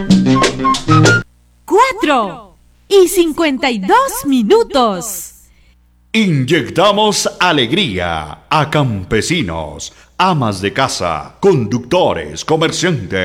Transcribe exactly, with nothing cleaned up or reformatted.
Cuatro y cincuenta y dos minutos. Inyectamos alegría a campesinos, amas de casa, conductores, comerciantes.